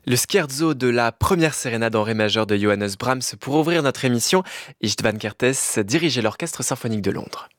Le scherzo de la première sérénade en ré majeur de Johannes Brahms pour ouvrir notre émission. Istvan Kertész dirigeait l'Orchestre symphonique de Londres.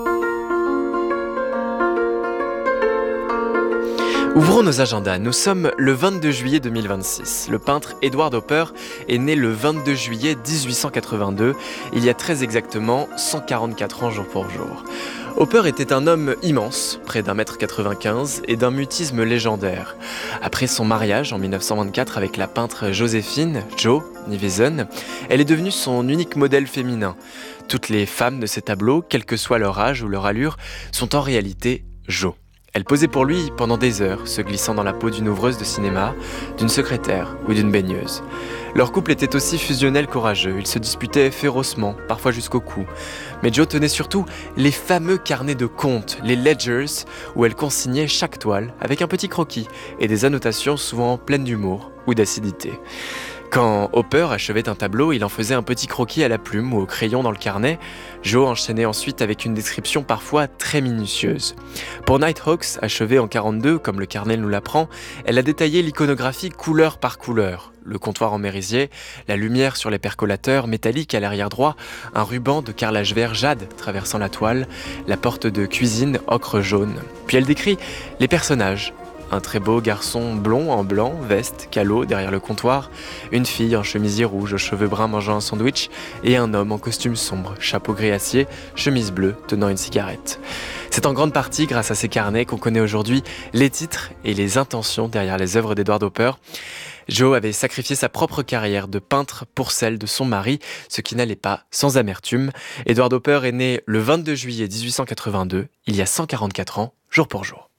Ouvrons nos agendas, nous sommes le 22 juillet 2026. Le peintre Edward Hopper est né le 22 juillet 1882, il y a très exactement 144 ans jour pour jour. Hopper était un homme immense, près d'1,95 m et d'un mutisme légendaire. Après son mariage en 1924 avec la peintre Joséphine, Jo Nevinson, elle est devenue son unique modèle féminin. Toutes les femmes de ses tableaux, quel que soit leur âge ou leur allure, sont en réalité Jo. Elle posait pour lui pendant des heures, se glissant dans la peau d'une ouvreuse de cinéma, d'une secrétaire ou d'une baigneuse. Leur couple était aussi fusionnel qu'orageux, ils se disputaient férocement, parfois jusqu'au cou. Mais Jo tenait surtout les fameux carnets de comptes, les ledgers, où elle consignait chaque toile avec un petit croquis et des annotations souvent pleines d'humour ou d'acidité. Quand Hopper achevait un tableau, il en faisait un petit croquis à la plume ou au crayon dans le carnet. Jo enchaînait ensuite avec une description parfois très minutieuse. Pour Nighthawks, achevé en 1942, comme le carnet nous l'apprend, elle a détaillé l'iconographie couleur par couleur. Le comptoir en merisier, la lumière sur les percolateurs métalliques à l'arrière droit, un ruban de carrelage vert jade traversant la toile, la porte de cuisine ocre jaune. Puis elle décrit les personnages. Un très beau garçon blond en blanc, veste, calot derrière le comptoir, une fille en chemisier rouge aux cheveux bruns mangeant un sandwich et un homme en costume sombre, chapeau gris acier, chemise bleue tenant une cigarette. C'est en grande partie grâce à ces carnets qu'on connaît aujourd'hui les titres et les intentions derrière les œuvres d'Edward Hopper. Jo avait sacrifié sa propre carrière de peintre pour celle de son mari, ce qui n'allait pas sans amertume. Edward Hopper est né le 22 juillet 1882, il y a 144 ans, jour pour jour.